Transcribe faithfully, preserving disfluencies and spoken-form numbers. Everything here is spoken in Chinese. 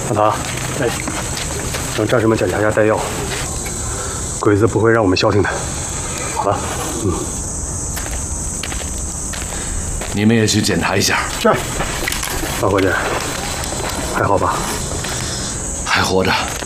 大堂，哎，让战士们检查一下弹药，鬼子不会让我们消停的。好吧，嗯。 你们也去检查一下。 是。大伙计，还好吧？ 还活着。